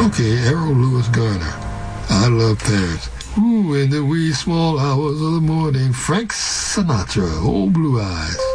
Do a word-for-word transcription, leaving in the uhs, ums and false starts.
Okay, Errol Louis Garner. I love Paris. Ooh, in the wee small hours of the morning, Frank Sinatra, Old Blue Eyes.